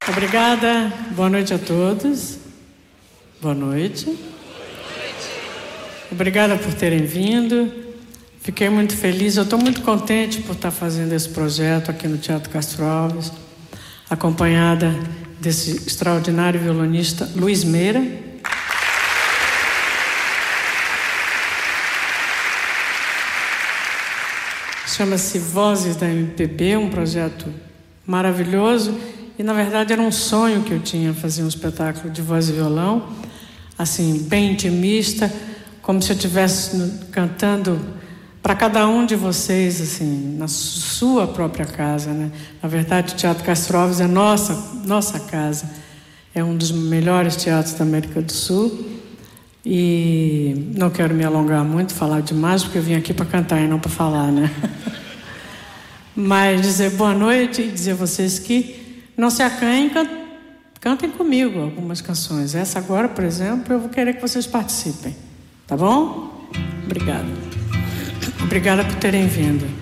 Obrigada, boa noite a todos. Boa noite. Obrigada por terem vindo. Fiquei muito feliz, eu estou muito contente por estar fazendo esse projeto aqui no Teatro Castro Alves, acompanhada desse extraordinário violonista Luiz Meira. Chama-se Vozes da MPB, um projeto maravilhoso. E, na verdade, era um sonho que eu tinha, fazer um espetáculo de voz e violão, assim, bem intimista, como se eu estivesse cantando para cada um de vocês, assim, na sua própria casa, né? Na verdade, o Teatro Castro Alves é nossa casa. É um dos melhores teatros da América do Sul. E não quero me alongar muito, falar demais, porque eu vim aqui para cantar e não para falar, né? Mas dizer boa noite e dizer a vocês que não se acanhem, cantem comigo algumas canções. Essa agora, por exemplo, eu vou querer que vocês participem. Tá bom? Obrigada. Obrigada por terem vindo.